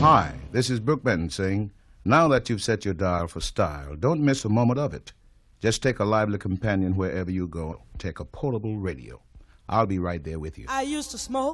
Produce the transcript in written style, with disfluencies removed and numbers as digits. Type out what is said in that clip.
Hi, this is Brooke Benton saying, now that you've set your dial for style, don't miss a moment of it. Just take a lively companion wherever you go. Take a portable radio. I'll be right there with you. I used to smoke.